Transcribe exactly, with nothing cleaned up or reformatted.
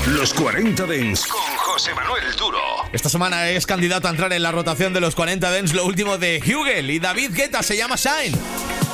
Los cuarenta Dance con José Manuel Duro. Esta semana es candidato a entrar en la rotación de los cuarenta Dance lo último de Hugel y David Guetta, se llama Shine.